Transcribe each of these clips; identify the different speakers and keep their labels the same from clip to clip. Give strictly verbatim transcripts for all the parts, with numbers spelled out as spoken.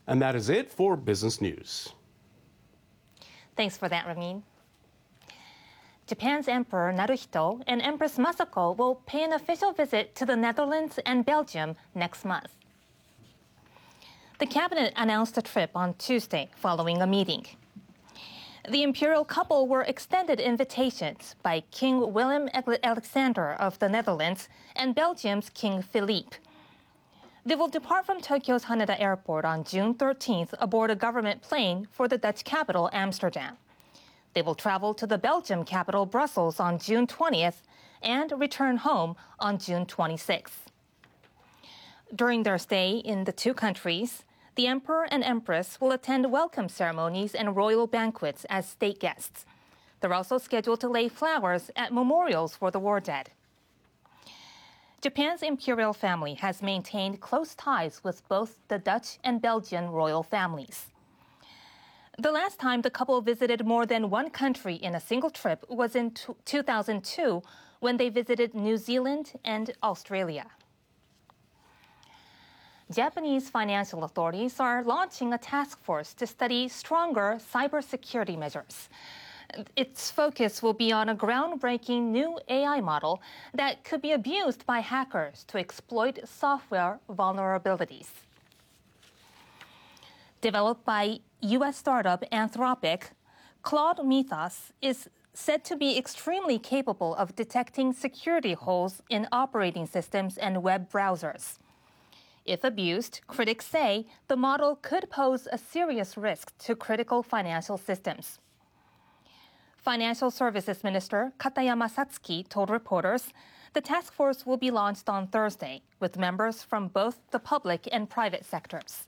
Speaker 1: And that is it for Business News.
Speaker 2: Thanks for that, Ramin. Japan's Emperor Naruhito and Empress Masako will pay an official visit to the Netherlands and Belgium next month. The cabinet announced the trip on Tuesday following a meeting. The imperial couple were extended invitations by King Willem-Alexander of the Netherlands and Belgium's King Philippe. They will depart from Tokyo's Haneda Airport on June thirteenth aboard a government plane for the Dutch capital, Amsterdam. They will travel to the Belgium capital, Brussels, on June twentieth and return home on June twenty-sixth. During their stay in the two countries, the Emperor and Empress will attend welcome ceremonies and royal banquets as state guests. They're also scheduled to lay flowers at memorials for the war dead. Japan's imperial family has maintained close ties with both the Dutch and Belgian royal families. The last time the couple visited more than one country in a single trip was in two thousand two, when they visited New Zealand and Australia. Japanese financial authorities are launching a task force to study stronger cybersecurity measures. Its focus will be on a groundbreaking new A I model that could be abused by hackers to exploit software vulnerabilities. Developed by U S startup Anthropic, Claude Mythos is said to be extremely capable of detecting security holes in operating systems and web browsers. If abused, critics say the model could pose a serious risk to critical financial systems. Financial Services Minister Katayama Satsuki told reporters the task force will be launched on Thursday with members from both the public and private sectors.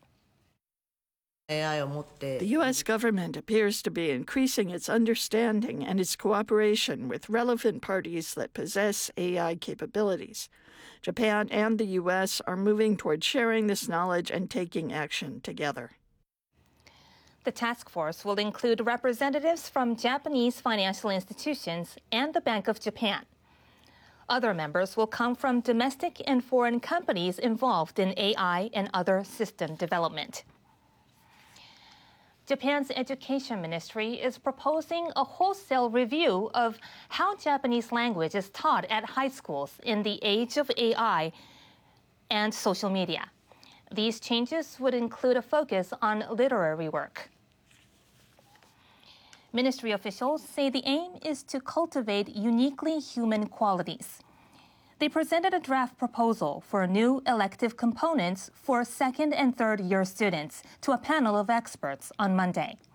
Speaker 3: The U S government appears to be increasing its understanding and its cooperation with relevant parties that possess A I capabilities. Japan and the U S are moving toward sharing this knowledge and taking action together.
Speaker 2: The task force will include representatives from Japanese financial institutions and the Bank of Japan. Other members will come from domestic and foreign companies involved in A I and other system development. Japan's Education Ministry is proposing a wholesale review of how Japanese language is taught at high schools in the age of A I and social media. These changes would include a focus on literary work. Ministry officials say the aim is to cultivate uniquely human qualities. They presented a draft proposal for new elective components for second and third year students to a panel of experts on Monday.